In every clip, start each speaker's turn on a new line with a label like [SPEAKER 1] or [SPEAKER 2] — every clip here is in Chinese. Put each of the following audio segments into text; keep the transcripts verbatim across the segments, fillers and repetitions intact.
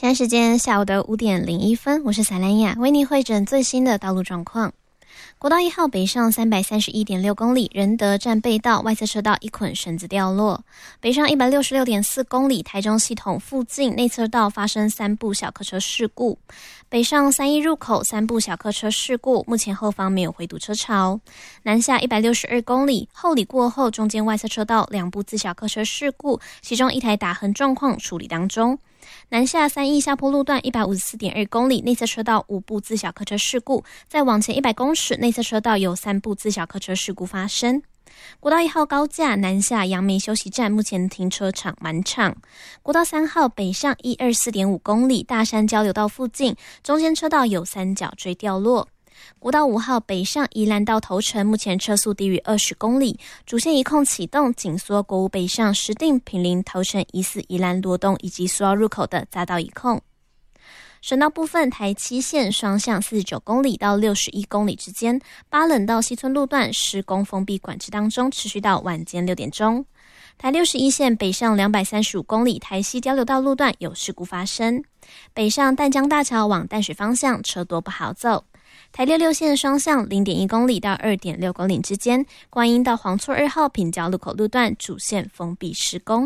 [SPEAKER 1] 现在时间下午的五点零一分，我是赛兰雅，为你汇整最新的道路状况。国道一号北上 三百三十一点六 公里，仁德站背道外侧车道一捆绳子掉落。北上 一百六十六点四 公里，台中系统附近内侧道发生三部小客车事故。北上三一入口三部小客车事故，目前后方没有回堵车潮。南下一百六十二公里，后里过后中间外侧车道两部自小客车事故，其中一台打横状况处理当中。南下三义下坡路段 一百五十四点二 公里，内侧车道五部自小客车事故，再往前一百公尺，内侧车道有三部自小客车事故发生。国道一号高架南下杨梅休息站，目前停车场满场。国道三号北上 一百二十四点五 公里，大山交流道附近，中间车道有三角锥掉落。国道五号北上宜兰到头城，目前车速低于二十公里，主线一控启动，紧缩国五北上石碇、坪林、头城、宜四、宜兰、罗东以及苏澳入口的匝道一控。省道部分，台七线双向四十九公里到六十一公里之间，巴冷到西村路段施工封闭管制当中，持续到晚间六点钟。台六十一线北上两百三十五公里，台西交流道路段有事故发生，北上淡江大桥往淡水方向车多不好走。台六六线双向 零点一公里到 二点六公里之间，观音到黄厝二号平交路口路段主线封闭施工。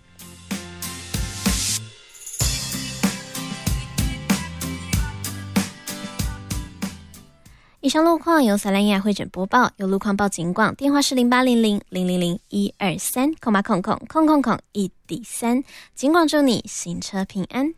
[SPEAKER 1] 以上路况由萨兰亚汇整播报，有路况报警广，电话是零八零零零零零一二三空八空空空空空一底三，警广祝你行车平安。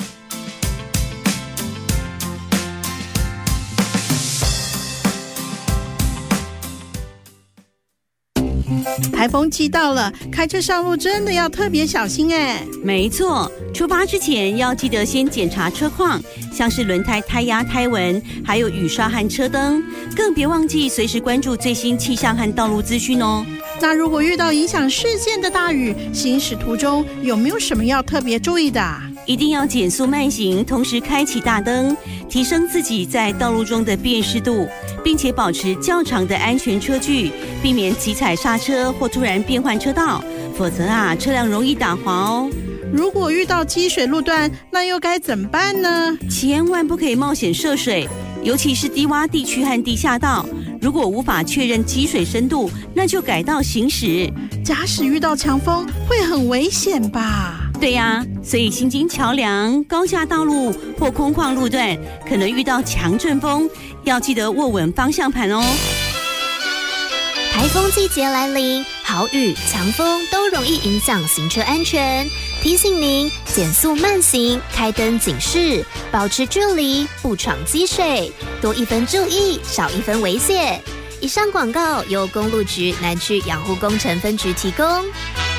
[SPEAKER 2] 台风季到了，开车上路真的要特别小心哎。
[SPEAKER 3] 没错，出发之前要记得先检查车况，像是轮胎胎压、胎纹，还有雨刷和车灯，更别忘记随时关注最新气象和道路资讯哦。
[SPEAKER 2] 那如果遇到影响视线的大雨，行驶途中有没有什么要特别注意的啊？
[SPEAKER 3] 一定要减速慢行，同时开启大灯，提升自己在道路中的辨识度，并且保持较长的安全车距，避免急踩刹车或突然变换车道，否则啊，车辆容易打滑哦。
[SPEAKER 2] 如果遇到积水路段，那又该怎么办呢？
[SPEAKER 3] 千万不可以冒险涉水，尤其是低洼地区和地下道。如果无法确认积水深度，那就改道行驶。
[SPEAKER 2] 假使遇到强风，会很危险吧？
[SPEAKER 3] 对呀，所以新津桥梁、高架道路或空旷路段，可能遇到强阵风，要记得握稳方向盘哦。
[SPEAKER 4] 台风季节来临，豪雨、强风都容易影响行车安全。提醒您减速慢行，开灯警示，保持距离，不闯积水，多一分注意，少一分危险。以上广告由公路局南区养护工程分局提供。